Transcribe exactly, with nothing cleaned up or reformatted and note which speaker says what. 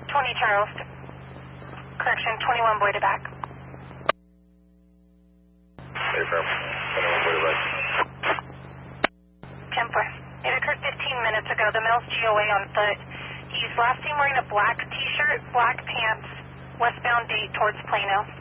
Speaker 1: twenty Charles. Correction, twenty-one Boyd back.
Speaker 2: Hey, firm. twenty-one Boyd back.
Speaker 1: ten four. It occurred fifteen minutes ago. The male's G O A on foot. He's last seen wearing a black t-shirt, black pants, westbound date towards Plano.